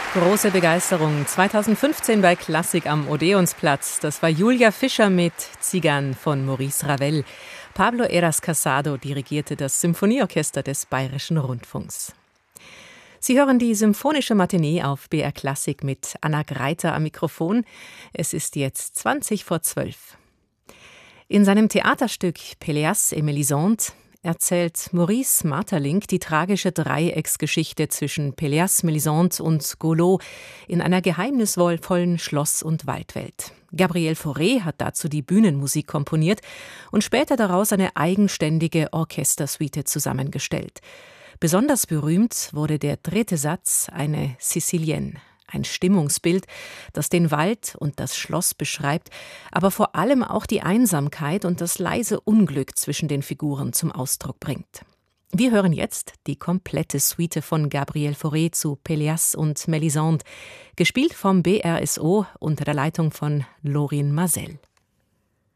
Große Begeisterung 2015 bei Klassik am Odeonsplatz. Das war Julia Fischer mit Tzigane von Maurice Ravel. Pablo Heras Casado dirigierte das Symphonieorchester des Bayerischen Rundfunks. Sie hören die Symphonische Matinee auf BR Klassik mit Anna Greiter am Mikrofon. Es ist jetzt 11:20. In seinem Theaterstück Pelléas et Mélisande erzählt Maurice Maeterlinck die tragische Dreiecksgeschichte zwischen Pelléas, Mélisande und Golot in einer geheimnisvollen Schloss- und Waldwelt. Gabriel Fauré hat dazu die Bühnenmusik komponiert und später daraus eine eigenständige Orchestersuite zusammengestellt. Besonders berühmt wurde der dritte Satz, eine Sicilienne. Ein Stimmungsbild, das den Wald und das Schloss beschreibt, aber vor allem auch die Einsamkeit und das leise Unglück zwischen den Figuren zum Ausdruck bringt. Wir hören jetzt die komplette Suite von Gabriel Fauré zu Pelléas und Mélisande, gespielt vom BRSO unter der Leitung von Lorin Maazel.